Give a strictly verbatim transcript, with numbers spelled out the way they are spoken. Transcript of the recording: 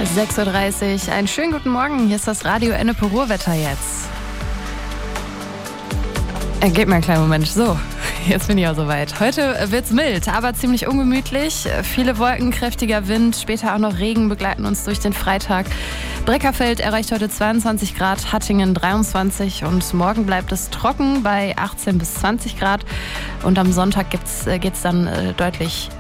sechs Uhr dreißig, einen schönen guten Morgen. Hier ist das Radio Ennepe Ruhrwetter jetzt. Äh, gebt mir einen kleinen Moment. So, jetzt bin ich auch soweit. Heute wird's mild, aber ziemlich ungemütlich. Viele Wolken, kräftiger Wind, später auch noch Regen begleiten uns durch den Freitag. Breckerfeld erreicht heute zweiundzwanzig Grad, Hattingen dreiundzwanzig und morgen bleibt es trocken bei achtzehn bis zwanzig Grad. Und am Sonntag gibt's, äh, geht's dann äh, deutlich